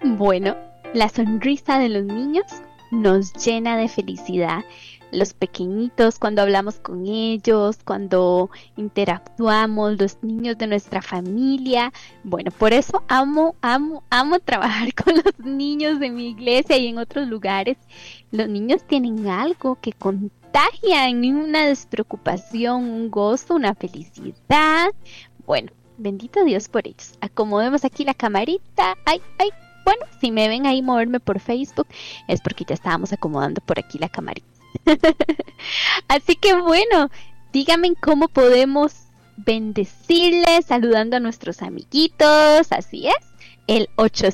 Bueno, la sonrisa de los niños nos llena de felicidad. Los pequeñitos, cuando hablamos con ellos, cuando interactuamos, los niños de nuestra familia. Bueno, por eso amo trabajar con los niños de mi iglesia y en otros lugares. Los niños tienen algo que contagia en mí, una despreocupación, un gozo, una felicidad. Bueno, bendito Dios por ellos. Acomodemos aquí la camarita. Ay. Bueno, si me ven ahí moverme por Facebook, es porque ya estábamos acomodando por aquí la camarita. Así que bueno, díganme cómo podemos bendecirles saludando a nuestros amiguitos. Así es, el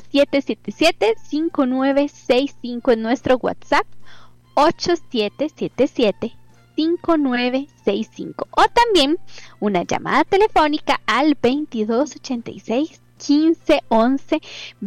8777-5965 en nuestro WhatsApp, 8777-5965, o también una llamada telefónica al 2286 1511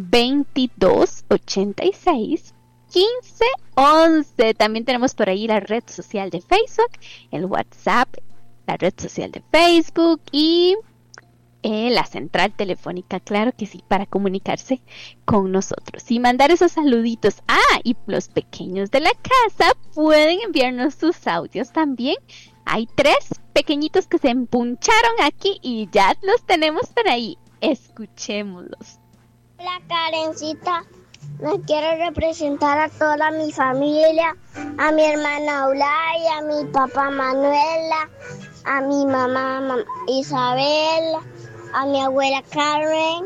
2286 1511. También tenemos por ahí la red social de Facebook, el WhatsApp, la red social de Facebook y la central telefónica, claro que sí, para comunicarse con nosotros y mandar esos saluditos. Y los pequeños de la casa pueden enviarnos sus audios también. Hay 3 pequeñitos que se empuncharon aquí y ya los tenemos por ahí. Escuchémoslos. Hola, Karencita. Me quiero representar a toda mi familia, a mi hermana Olay, a mi papá Manuela, a mi mamá Isabel, a mi abuela Karen.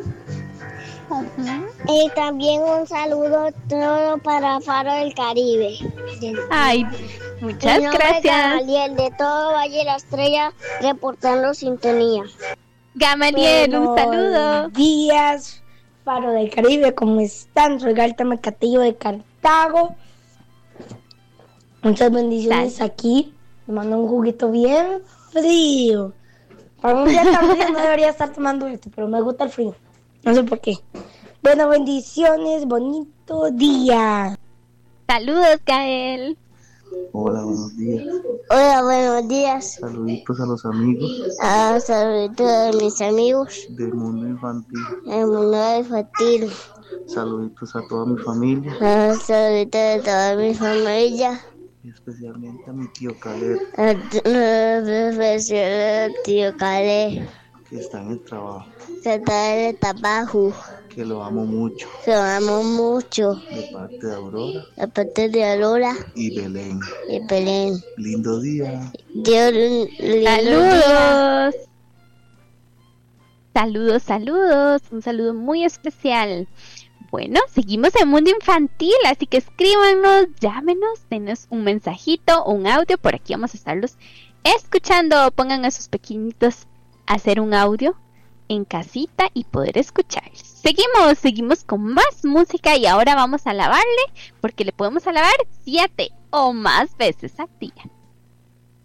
Y también un saludo todo para Faro del Caribe. Ay, muchas gracias. Gamaliel, de todo Valle de la Estrella, reportando sintonía. Gamaliel, un saludo. Buenos días, Faro del Caribe, ¿cómo están? Soy Galta Mercatillo de Cartago. Muchas bendiciones aquí. Me mando un juguito bien frío. Para un día tan frío no debería estar tomando esto, pero me gusta el frío. No sé por qué. Bueno, bendiciones, bonito día. Saludos, Gael. Hola, buenos días. Hola, buenos días. Saluditos a los amigos. Saluditos a mis amigos Del mundo infantil. del mundo infantil. Saluditos a toda mi familia. Saluditos a toda mi familia. Y especialmente a mi tío Caleb, Especial tío Caleb, que está en el trabajo. que está en el trabajo. Que lo amo mucho. Lo amo mucho. De parte de Aurora. De parte de Aurora Y Belén. y Belén. Lindo día. Dios, Saludos. Saludos. Un saludo muy especial. Bueno, seguimos en Mundo Infantil, así que escríbanos, llámenos, denos un mensajito o un audio. Por aquí vamos a estarlos escuchando. Pongan a sus pequeñitos a hacer un audio en casita y poder escuchar. Seguimos con más música y ahora vamos a alabarle, porque le podemos alabar 7 o más veces al día.